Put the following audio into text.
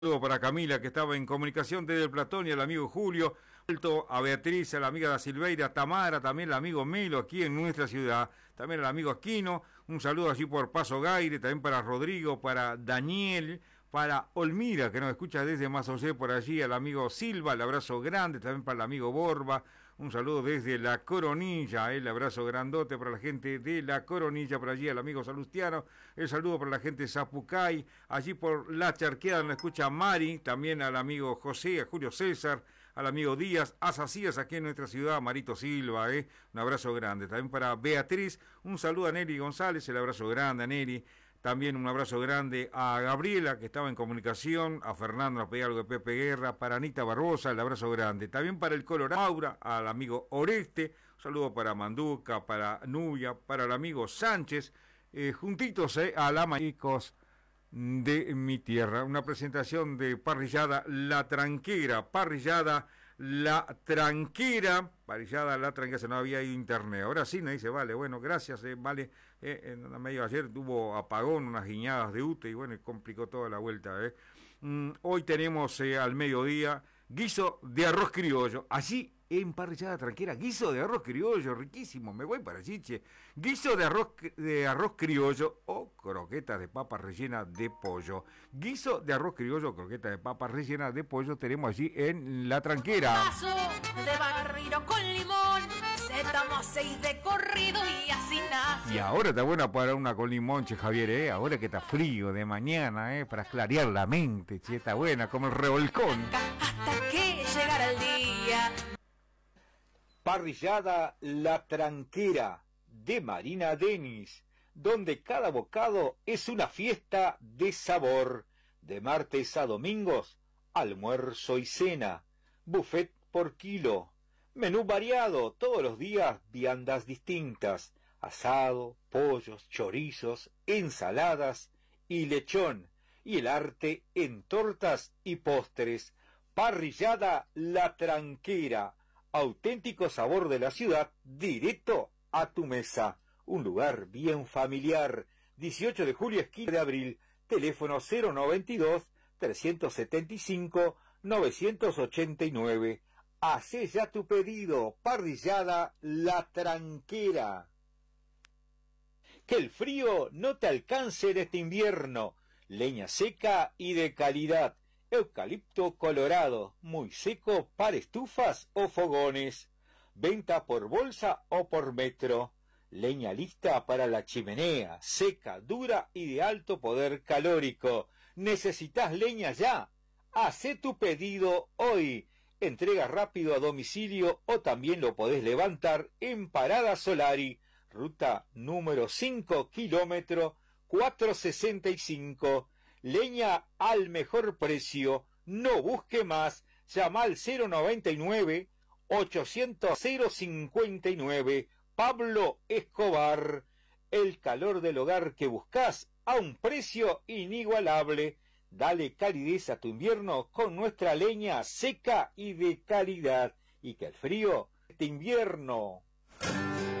Saludo para Camila, que estaba en comunicación desde el Platón, y al amigo Julio, a Beatriz, a la amiga da Silveira, a Tamara, también al amigo Melo aquí en nuestra ciudad, también al amigo Aquino, un saludo allí por Paso Gaire, también para Rodrigo, para Daniel, para Olmira, que nos escucha desde Mazosé por allí, al amigo Silva, el abrazo grande, también para el amigo Borba, un saludo desde La Coronilla, el abrazo grandote para la gente de La Coronilla, por allí al amigo Salustiano, el saludo para la gente de Zapucay, allí por La Charqueada nos escucha Mari, también al amigo José, a Julio César, al amigo Díaz, a Sacías aquí en nuestra ciudad, Marito Silva, un abrazo grande, también para Beatriz, un saludo a Neri González, el abrazo grande a Neri. También un abrazo grande a Gabriela, que estaba en comunicación, a Fernando, a pedir algo de Pepe Guerra, para Anita Barbosa, el abrazo grande. También para el Colorado Maura, al amigo Oreste, un saludo para Manduca, para Nubia, para el amigo Sánchez, juntitos a la Maicos de mi tierra. Una presentación de parrillada La Tranquera, parrillada La Tranquera, se no había ido internet. Ahora sí, me dice, vale, bueno, gracias, vale. En medio de ayer tuvo apagón, unas guiñadas de UTE y bueno, complicó toda la vuelta. Hoy tenemos al mediodía guiso de arroz criollo. Allí en parrillada tranquera, guiso de arroz criollo, riquísimo, me voy para allí, che. Guiso de arroz criollo o croquetas de papa rellena de pollo. Guiso de arroz criollo o croquetas de papa rellena de pollo tenemos allí en La Tranquera. Paso de barriro con limón, se tomó 6 de corrido y así nace. Y ahora está buena para una con limón, che, Javier, ahora que está frío de mañana, para clarear la mente, che, está buena, como el revolcón. Hasta que llegara el día. Parrillada La Tranquera de Marina Denis, donde cada bocado es una fiesta de sabor. De martes a domingos, almuerzo y cena, buffet por kilo, menú variado, todos los días viandas distintas, asado, pollos, chorizos, ensaladas y lechón, y el arte en tortas y postres. Parrillada La Tranquera, auténtico sabor de la ciudad, directo a tu mesa. Un lugar bien familiar. 18 de julio, esquina de abril. Teléfono 092-375-989. Hacé ya tu pedido. Parrillada La Tranquera. Que el frío no te alcance en este invierno. Leña seca y de calidad. Eucalipto colorado, muy seco para estufas o fogones. Venta por bolsa o por metro. Leña lista para la chimenea, seca, dura y de alto poder calórico. ¿Necesitas leña ya? Hacé tu pedido hoy. Entrega rápido a domicilio o también lo podés levantar en Parada Solari. Ruta número 5, kilómetro 465. Leña al mejor precio, no busque más, llama al 099-800-059, Pablo Escobar, el calor del hogar que buscas a un precio inigualable. Dale calidez a tu invierno con nuestra leña seca y de calidad, y que el frío este invierno